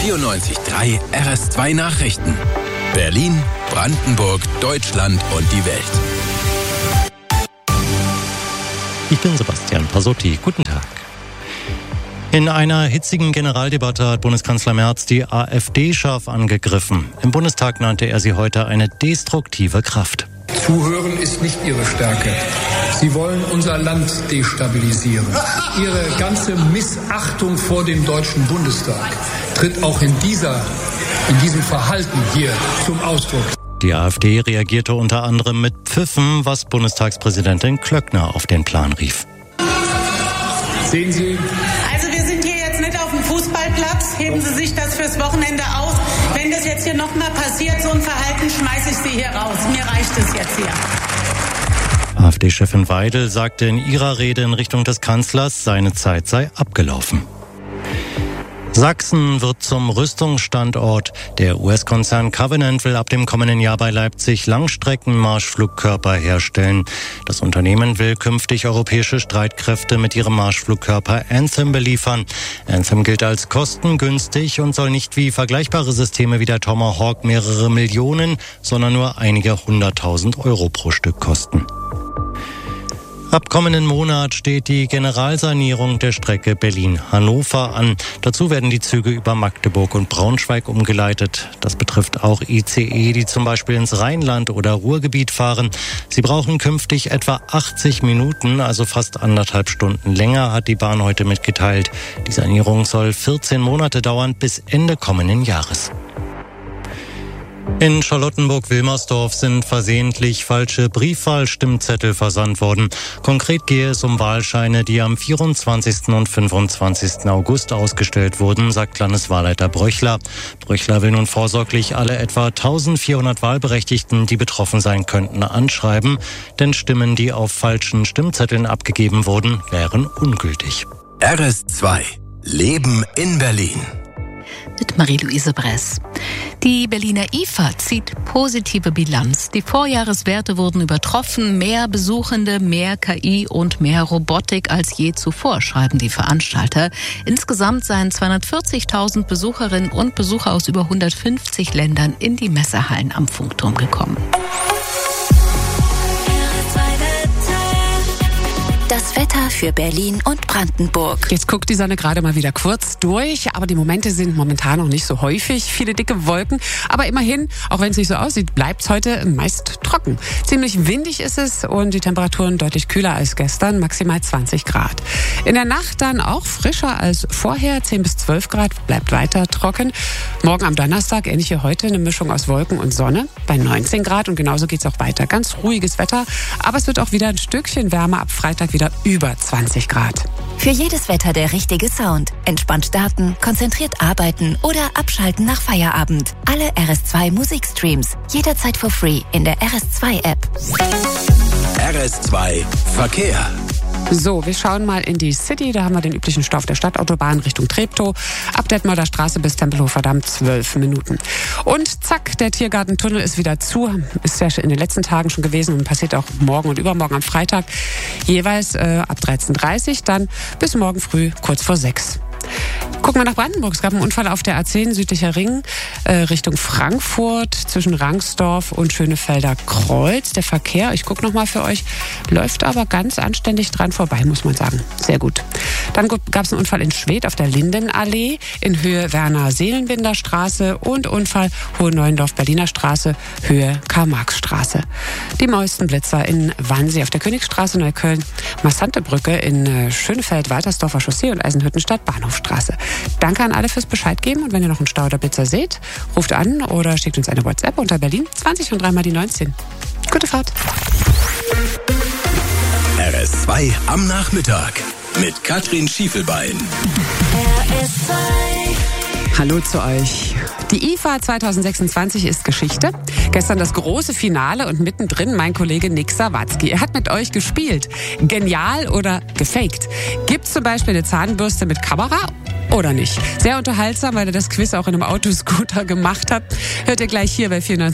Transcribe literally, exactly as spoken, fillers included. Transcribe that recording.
vierundneunzig Komma drei R S zwei Nachrichten. Berlin, Brandenburg, Deutschland und die Welt. Ich bin Sebastian Pasotti. Guten Tag. In einer hitzigen Generaldebatte hat Bundeskanzler Merz die AfD scharf angegriffen. Im Bundestag nannte er sie heute eine destruktive Kraft. Zuhören ist nicht ihre Stärke. Sie wollen unser Land destabilisieren. Ihre ganze Missachtung vor dem Deutschen Bundestag tritt auch in dieser, in diesem Verhalten hier zum Ausdruck. Die AfD reagierte unter anderem mit Pfiffen, was Bundestagspräsidentin Klöckner auf den Plan rief. Sehen Sie? Also wir sind hier jetzt nicht auf dem Fußballplatz. Heben Sie sich das fürs Wochenende auf. Wenn das jetzt hier nochmal passiert, so ein Verhalten, schmeiße ich Sie hier raus. Mir reicht es jetzt hier. AfD-Chefin Weidel sagte in ihrer Rede in Richtung des Kanzlers, seine Zeit sei abgelaufen. Sachsen wird zum Rüstungsstandort. Der U S-Konzern Covenant will ab dem kommenden Jahr bei Leipzig Langstreckenmarschflugkörper herstellen. Das Unternehmen will künftig europäische Streitkräfte mit ihrem Marschflugkörper Anthem beliefern. Anthem gilt als kostengünstig und soll nicht wie vergleichbare Systeme wie der Tomahawk mehrere Millionen, sondern nur einige hunderttausend Euro pro Stück kosten. Ab kommenden Monat steht die Generalsanierung der Strecke Berlin-Hannover an. Dazu werden die Züge über Magdeburg und Braunschweig umgeleitet. Das betrifft auch I C E, die zum Beispiel ins Rheinland oder Ruhrgebiet fahren. Sie brauchen künftig etwa achtzig Minuten, also fast anderthalb Stunden länger, hat die Bahn heute mitgeteilt. Die Sanierung soll vierzehn Monate dauern, bis Ende kommenden Jahres. In Charlottenburg-Wilmersdorf sind versehentlich falsche Briefwahlstimmzettel versandt worden. Konkret gehe es um Wahlscheine, die am vierundzwanzigsten und fünfundzwanzigsten August ausgestellt wurden, sagt Landeswahlleiter Bröchler. Bröchler will nun vorsorglich alle etwa eintausendvierhundert Wahlberechtigten, die betroffen sein könnten, anschreiben. Denn Stimmen, die auf falschen Stimmzetteln abgegeben wurden, wären ungültig. R S zwei. Leben in Berlin. Mit Marie-Louise Bress. Die Berliner I F A zieht positive Bilanz. Die Vorjahreswerte wurden übertroffen. Mehr Besuchende, mehr K I und mehr Robotik als je zuvor, schreiben die Veranstalter. Insgesamt seien zweihundertvierzigtausend Besucherinnen und Besucher aus über hundertfünfzig Ländern in die Messehallen am Funkturm gekommen. Das Wetter für Berlin und Brandenburg. Jetzt guckt die Sonne gerade mal wieder kurz durch, aber die Momente sind momentan noch nicht so häufig. Viele dicke Wolken, aber immerhin, auch wenn es nicht so aussieht, bleibt es heute meist trocken. Ziemlich windig ist es und die Temperaturen deutlich kühler als gestern, maximal zwanzig Grad. In der Nacht dann auch frischer als vorher, zehn bis zwölf Grad, bleibt weiter trocken. Morgen am Donnerstag, ähnlich wie heute, eine Mischung aus Wolken und Sonne bei neunzehn Grad und genauso geht es auch weiter. Ganz ruhiges Wetter, aber es wird auch wieder ein Stückchen wärmer, ab Freitag wieder über zwanzig Grad. Für jedes Wetter der richtige Sound. Entspannt starten, konzentriert arbeiten oder abschalten nach Feierabend. Alle R S zwei Musikstreams jederzeit for free in der R S zwei App. R S zwei Verkehr. So, wir schauen mal in die City. Da haben wir den üblichen Stau auf der Stadtautobahn Richtung Treptow. Ab Detmolder Straße bis Tempelhofer Damm zwölf Minuten. Und zack, der Tiergartentunnel ist wieder zu. Ist ja in den letzten Tagen schon gewesen und passiert auch morgen und übermorgen am Freitag. Jeweils äh, ab dreizehn Uhr dreißig, dann bis morgen früh kurz vor sechs. Gucken wir nach Brandenburg. Es gab einen Unfall auf der A zehn südlicher Ring äh, Richtung Frankfurt zwischen Rangsdorf und Schönefelder Kreuz. Der Verkehr, ich gucke nochmal für euch, läuft aber ganz anständig dran vorbei, muss man sagen. Sehr gut. Dann gab es einen Unfall in Schwedt auf der Lindenallee in Höhe Werner-Seelenbinder Straße und Unfall Hohe Neuendorf Berliner Straße, Höhe Karl-Marx-Straße. Die neuesten Blitzer in Wannsee auf der Königstraße, Neukölln, Massante-Brücke in äh, Schönefeld, Waltersdorfer Chaussee und Eisenhüttenstadt, Bahnhofstraße. Danke an alle fürs Bescheid geben und wenn ihr noch einen Stau oder Blitzer seht, ruft an oder schickt uns eine WhatsApp unter Berlin zwanzig und dreimal die neunzehn. Gute Fahrt. R S zwei am Nachmittag mit Katrin Schiefelbein. R S zwei. Hallo zu euch. Die I F A zwanzig sechsundzwanzig ist Geschichte. Gestern das große Finale und mittendrin mein Kollege Nick Sawatzki. Er hat mit euch gespielt. Genial oder gefaked? Gibt's zum Beispiel eine Zahnbürste mit Kamera oder nicht? Sehr unterhaltsam, weil er das Quiz auch in einem Autoscooter gemacht hat. Hört ihr gleich hier bei vierundneunzig